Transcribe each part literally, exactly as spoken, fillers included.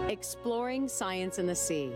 Exploring science in the sea.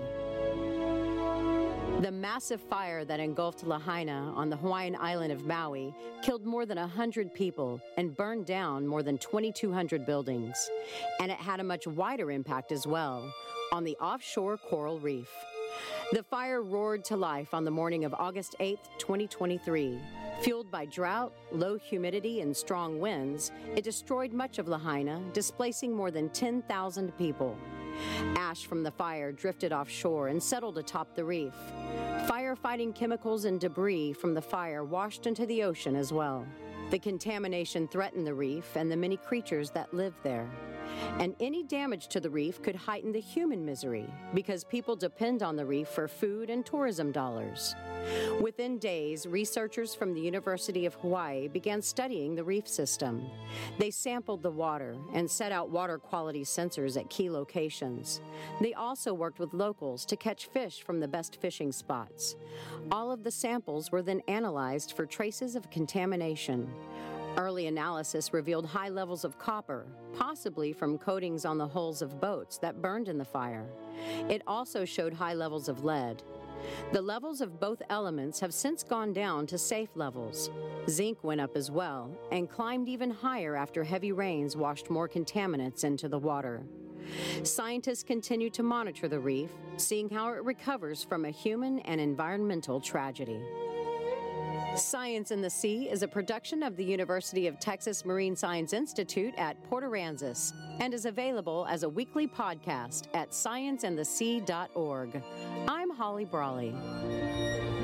The massive fire that engulfed Lahaina on the Hawaiian island of Maui killed more than one hundred people and burned down more than twenty-two hundred buildings. And it had a much wider impact as well on the offshore coral reef. The fire roared to life on the morning of August eighth, twenty twenty-three. Fueled by drought, low humidity, and strong winds, it destroyed much of Lahaina, displacing more than ten thousand people. Ash from the fire drifted offshore and settled atop the reef. Firefighting chemicals and debris from the fire washed into the ocean as well. The contamination threatened the reef and the many creatures that lived there. And any damage to the reef could heighten the human misery because people depend on the reef for food and tourism dollars. Within days, researchers from the University of Hawaii began studying the reef system. They sampled the water and set out water quality sensors at key locations. They also worked with locals to catch fish from the best fishing spots. All of the samples were then analyzed for traces of contamination. Early analysis revealed high levels of copper, possibly from coatings on the hulls of boats that burned in the fire. It also showed high levels of lead. The levels of both elements have since gone down to safe levels. Zinc went up as well and climbed even higher after heavy rains washed more contaminants into the water. Scientists continue to monitor the reef, seeing how it recovers from a human and environmental tragedy. Science in the Sea is a production of the University of Texas Marine Science Institute at Port Aransas and is available as a weekly podcast at science in the sea dot org. I'm Holly Brawley.